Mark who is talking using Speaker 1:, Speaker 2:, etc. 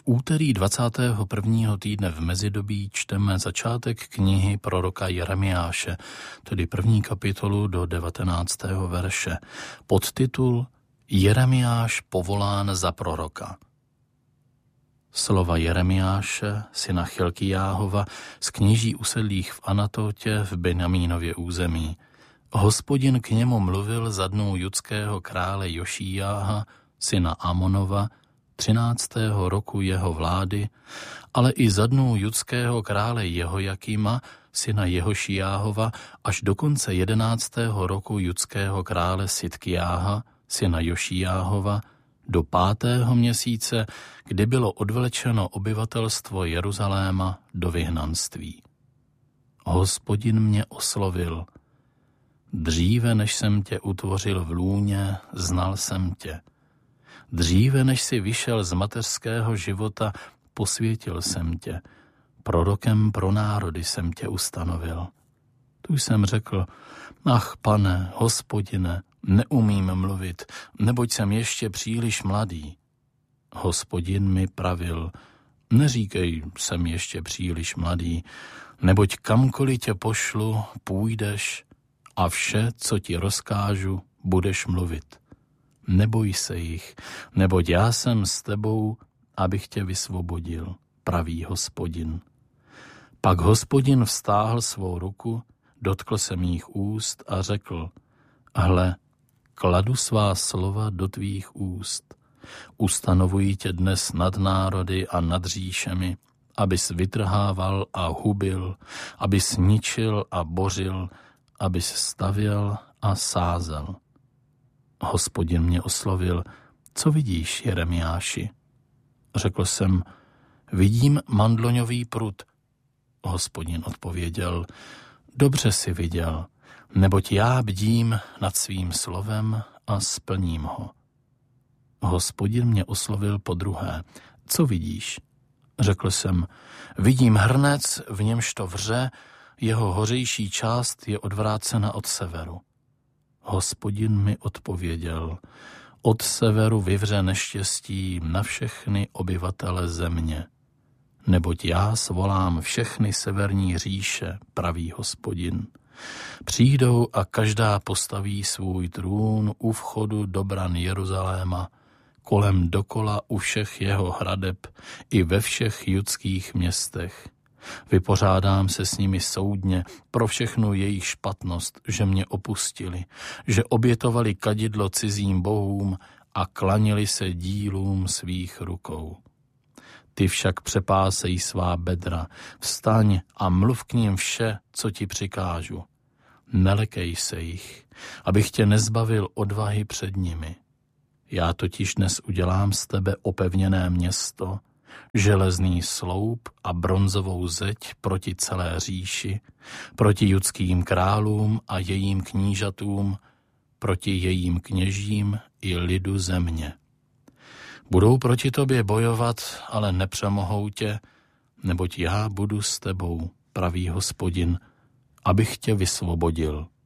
Speaker 1: V úterý 21. týdne v mezidobí čteme začátek knihy proroka Jeremiáše, tedy 1. kapitolu do 19. verše. Podtitul Jeremiáš povolán za proroka. Slova Jeremiáše, syna Chilkijáhova, z kněží usedlých v Anatótě v Benjamínově území. Hospodin k němu mluvil za dnů judského krále Jošíjáha, syna Amonova, 13. roku jeho vlády, ale i za dnů judského krále Jehojakima, syna Jehošijáhova, až do konce 11. roku judského krále Sidkijáha, syna Jošíjáhova, do 5. měsíce, kdy bylo odvlečeno obyvatelstvo Jeruzaléma do vyhnanství. Hospodin mě oslovil. Dříve, než jsem tě utvořil v lůně, znal jsem tě. Dříve, než jsi vyšel z mateřského života, posvětil jsem tě. Prorokem pro národy jsem tě ustanovil. Tu jsem řekl, ach, Pane, Hospodine, neumím mluvit, neboť jsem ještě příliš mladý. Hospodin mi pravil, neříkej, jsem ještě příliš mladý, neboť kamkoliv tě pošlu, půjdeš a vše, co ti rozkážu, budeš mluvit. Neboj se jich, neboť já jsem s tebou, abych tě vysvobodil, praví Hospodin. Pak Hospodin vztáhl svou ruku, dotkl se mých úst a řekl, hle, kladu svá slova do tvých úst. Ustanovuji tě dnes nad národy a nad říšemi, abys vytrhával a hubil, abys ničil a bořil, abys stavěl a sázel. Hospodin mě oslovil, co vidíš, Jeremiáši? Řekl jsem, vidím mandloňový prut. Hospodin odpověděl, dobře jsi viděl, neboť já bdím nad svým slovem a splním ho. Hospodin mě oslovil podruhé, co vidíš? Řekl jsem, vidím hrnec, v němž to vře, jeho hořejší část je odvrácena od severu. Hospodin mi odpověděl, od severu vyvře neštěstí na všechny obyvatele země. Neboť já svolám všechny severní říše, praví Hospodin. Přijdou a každá postaví svůj trůn u vchodu do bran Jeruzaléma, kolem dokola u všech jeho hradeb i ve všech judských městech. Vypořádám se s nimi soudně pro všechnu jejich špatnost, že mě opustili, že obětovali kadidlo cizím bohům a klanili se dílům svých rukou. Ty však přepásej svá bedra, vstaň a mluv k ním vše, co ti přikážu. Nelekej se jich, abych tě nezbavil odvahy před nimi. Já totiž dnes udělám z tebe opevněné město, železný sloup a bronzovou zeď proti celé říši, proti judským králům a jejím knížatům, proti jejím kněžím i lidu země. Budou proti tobě bojovat, ale nepřemohou tě, neboť já budu s tebou, praví Hospodin, abych tě vysvobodil.